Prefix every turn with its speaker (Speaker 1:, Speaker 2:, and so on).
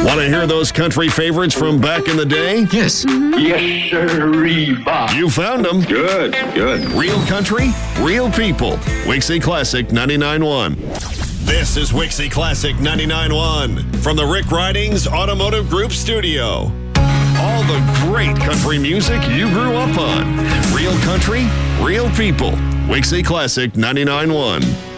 Speaker 1: Want to hear those country favorites from back in the day?
Speaker 2: Yes.
Speaker 3: Yes, sir, Bob.
Speaker 1: You found them.
Speaker 3: Good, good.
Speaker 1: Real country, real people. Wixie Classic 99.1. This is Wixie Classic 99.1 from the Rick Ridings Automotive Group studio. All the great country music you grew up on. Real country, real people. Wixie Classic 99.1.